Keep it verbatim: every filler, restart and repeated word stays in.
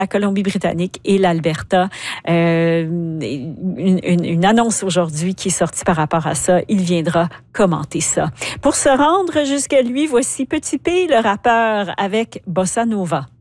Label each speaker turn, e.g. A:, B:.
A: la Colombie-Britannique et l'Alberta. Euh, une, une, une annonce aujourd'hui qui est sortie par rapport à ça. Il viendra commenter ça. Pour se rendre jusqu'à lui, voici Petit P, le rappeur, avec Bossa Nova.